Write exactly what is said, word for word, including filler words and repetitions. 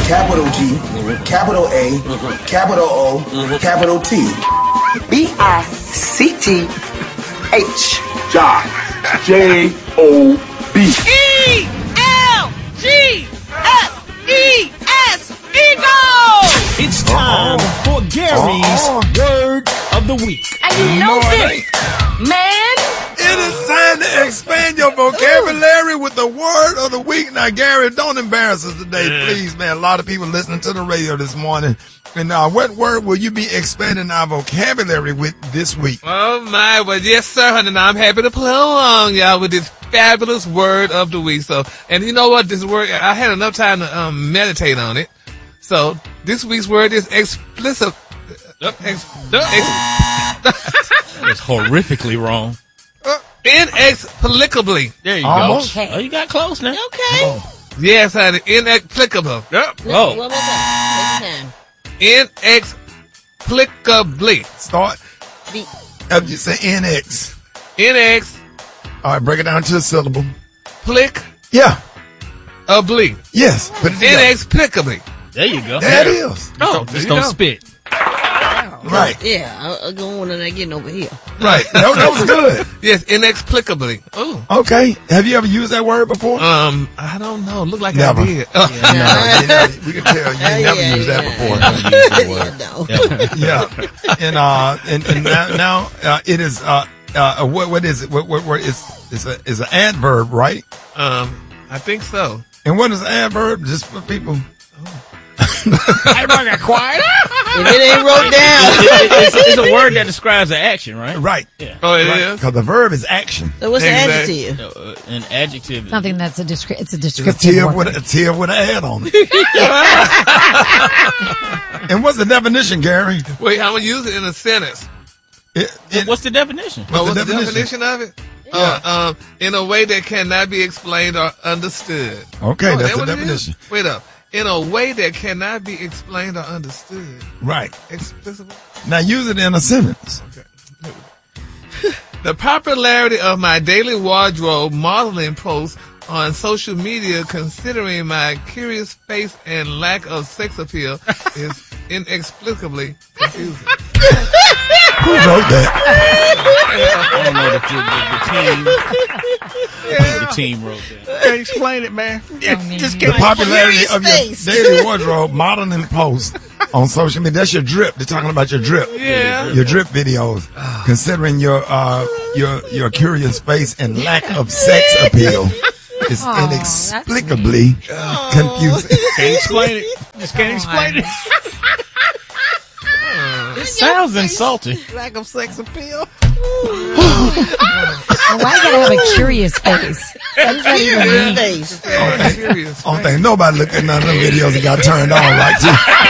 capital G, capital A, capital O, capital T. B I C T H. Josh. J O B. E L G S E S. Eagle! It's time for Gary's Word of the Week. And you know this, man. It is time to expand your vocabulary with the word of the week. Now, Gary, don't embarrass us today, please, man. A lot of people listening to the radio this morning. And uh, what word will you be expanding our vocabulary with this week? Oh, my. Well, yes, sir, honey. Now, I'm happy to play along, y'all, with this fabulous word of the week. So, and you know what? This word, I had enough time to um, meditate on it. So, this week's word is explicit. Uh, ex, uh, ex, That's horrifically wrong. Inexplicably. There you Almost. go. Oh, you got close now. Okay. Yes, honey. Inexplicable. Yep. No, Oh. one more time. Inexplicably. Start. The Uh, you say N X. Inexplicably. All right, break it down to a syllable. Plick. Yeah. Obly. Yes. Put it together. Inexplicably. There you go. There it is. Oh, There just you don't go. spit. Right. Yeah, I, I go on and I getting over here. Right. That, that was good. Yes, inexplicably. Oh. Okay. Have you ever used that word before? Um, I don't know. Look like Never. I did. Oh. No, you know, we can tell you ain't never yeah, used that yeah, before. yeah, no. Yeah. And uh, and, and now, now uh, it is uh, uh, what what is it? What what, what is it's a is an adverb, right? Um, I think so. And what is an adverb? Just for people. Everybody got quiet. If it ain't wrote down. It- it's, it's a word that describes an action, right? Right. Yeah. Oh, it Right. is? Because the verb is action. So what's Exactly. the adjective? Uh, uh, an adjective. is- Something that's a descri- it's a It's a descriptive tier word. with a, a tier with an ad on it. And what's the definition, Gary? Wait, I'm going to use it in a sentence. It, it, What's the definition? Oh, what's what's the the definition? definition of it? Uh, um, in a way that cannot be explained or understood. Okay, Oh, that's that the what it is? definition. Wait up. In a way that cannot be explained or understood. Right. Explicable. Now use it in a sentence. The popularity of my daily wardrobe modeling posts on social media, considering my curious face and lack of sex appeal, is inexplicably confusing. Who wrote that? I don't know. The, the, the, the team. I think the team wrote that. Can't explain it, man. Just the popularity of your Face. daily wardrobe modeling post on social media. That's your drip. They're talking about your drip. Yeah. Your drip videos. Considering your uh your your curious face and lack of sex appeal. It's Aw, inexplicably confusing. Can't explain it. Just can't explain it. It sounds insulting. Lack of sex appeal. And why you gotta have a curious face? What does that even mean? Face. Yeah, curious. I don't think nobody looked at none of them videos and got turned on like too.